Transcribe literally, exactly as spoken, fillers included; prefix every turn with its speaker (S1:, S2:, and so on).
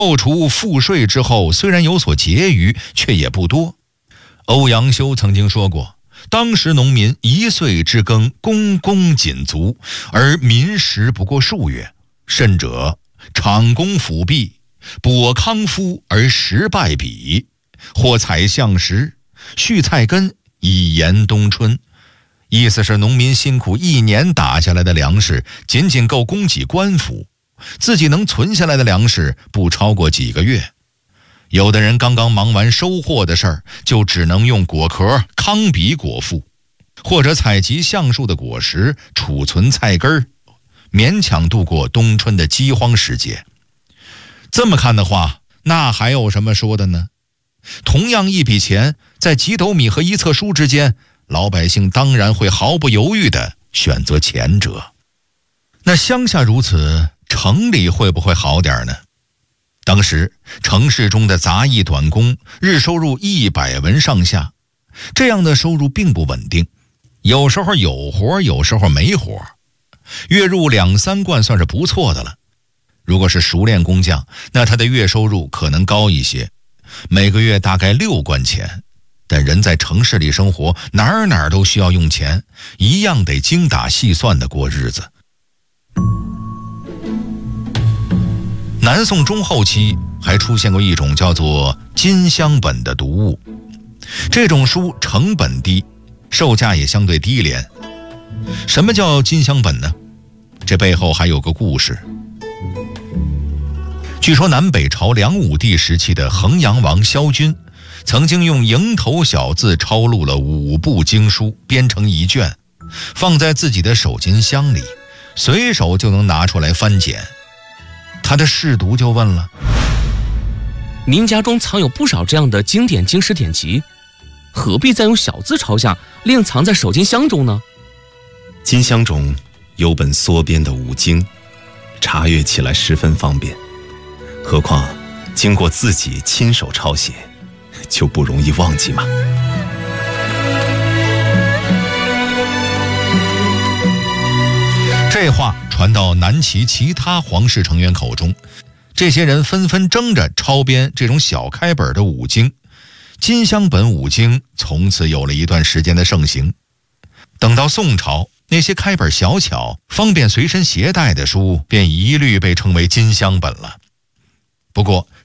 S1: 扣除赋税之后，虽然有所结余，却也不多。欧阳修曾经说过，当时农民一岁之耕，公公仅足，而民食不过数月，甚者厂工辅弼，跛康夫而食败彼，或采橡实，蓄菜根，以延冬春。意思是农民辛苦一年打下来的粮食仅仅够供给官府，自己能存下来的粮食不超过几个月。有的人刚刚忙完收获的事儿，就只能用果壳、糠秕果腹，或者采集橡树的果实，储存菜根儿，勉强度过冬春的饥荒时节。这么看的话，那还有什么说的呢？同样一笔钱，在几斗米和一册书之间，老百姓当然会毫不犹豫地选择前者。那乡下如此，城里会不会好点呢？当时城市中的杂役短工日收入一百文上下，这样的收入并不稳定，有时候有活，有时候没活，月入两三贯算是不错的了。如果是熟练工匠，那他的月收入可能高一些，每个月大概六贯钱。但人在城市里生活，哪儿哪儿都需要用钱，一样得精打细算的过日子。南宋中后期还出现过一种叫做金乡本的读物，这种书成本低，售价也相对低廉。什么叫金乡本呢？这背后还有个故事。据说南北朝梁武帝时期的衡阳王萧军曾经用蝇头小字抄录了五部经书，编成一卷，放在自己的手巾箱里，随手就能拿出来翻检。他的侍读就问了：
S2: 您家中藏有不少这样的经典经史典籍，何必再用小字抄下，另藏在手巾箱中呢？
S3: 金箱中有本缩编的五经，查阅起来十分方便，何况经过自己亲手抄写，就不容易忘记嘛。
S1: 这话传到南齐其他皇室成员口中，这些人纷纷争着抄编这种小开本的五经，金乡本五经从此有了一段时间的盛行。等到宋朝，那些开本小巧、方便随身携带的书便一律被称为金乡本了。不过